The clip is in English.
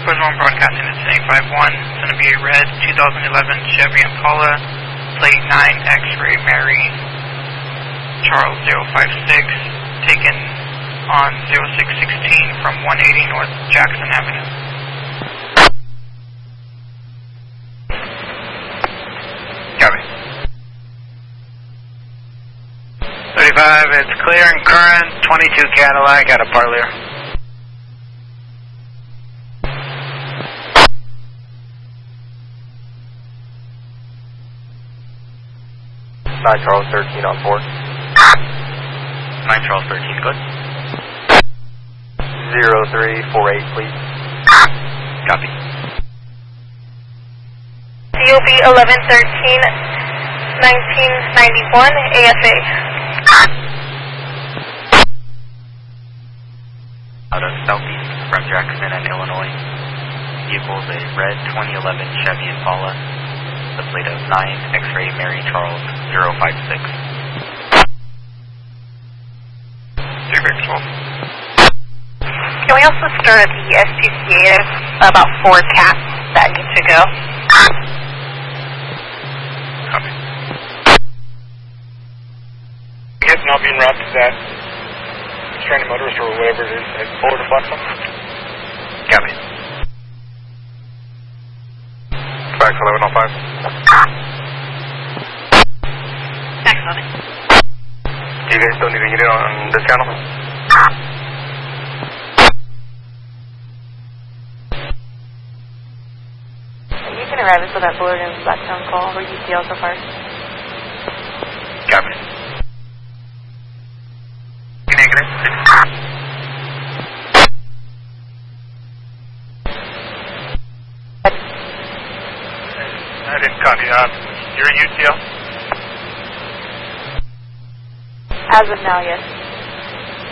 Push 1 broadcasting to 851. It's going to be a red 2011 Chevy Impala, plate 9 X-ray Mary Charles 056, taken on 0616 from 180 North Jackson Avenue. Copy. 35, it's clear and current, 22 Cadillac out of Parlier. Charles 13 on board. 9 Charles 13, good. 0348, please. Copy. COB 1113, 1991, ASA. Out of southeast from Jackson and Illinois. Vehicle is a red 2011 Chevy Impala. The plate of 9 X-ray Mary Charles 056. 3 Can we also stir the SPCA? There's about 4 cats that need to go. Copy. I guess now being routed to that stranded motorist or whatever it is at forward to Blackstone. Copy. Back 1105. Excellent. Do you guys still need a unit on this channel? You can arrive until that Bullard and Blackstone call. We're UCL so far. Copy. Negative. I didn't copy. You're a UCL? As of now, yes.